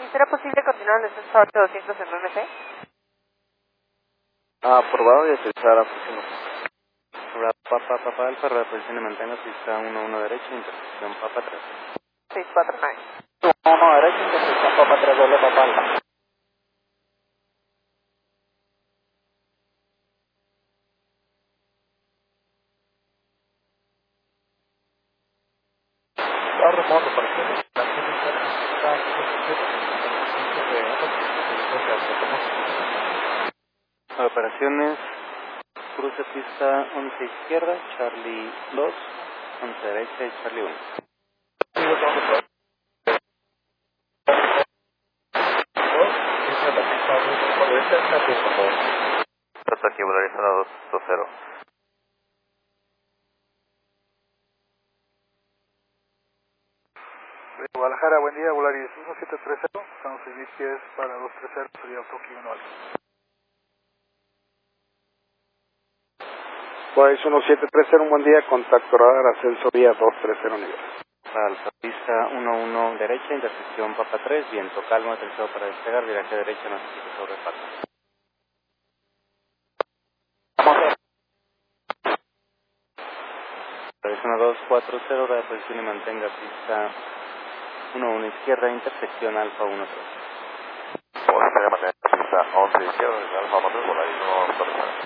¿será posible continuar el descenso de 200 en MMC? Aprobado y autorizar a próximo. Papa Alfa, reposición de mantenga, pista 1-1 derecha, intersección Papa 3. 649. 1-1 derecha, intersección Papa 3, doble Papa Alfa. Operaciones, cruce pista 11 izquierda, Charlie 2, 11 derecha y Charlie 1. Trato aquí, volarizado 220. Guadalajara, buen día, Volaris 1730, estamos 6.000 pies para 230, sería Toki 1 alfa. Pues 1730, un buen día, contacto radar, ascenso vía 230 nivel. Alfa, pista 1-1 derecha, intersección Papa 3, viento calmo, aterrizado para despegar, viraje derecha, no se quita sobre pata. Operación 240, de posición y mantenga pista 1-1 izquierda, intersección Alfa 1-3. Pista 11 izquierda, Alfa 1-3, Volaris 1-3.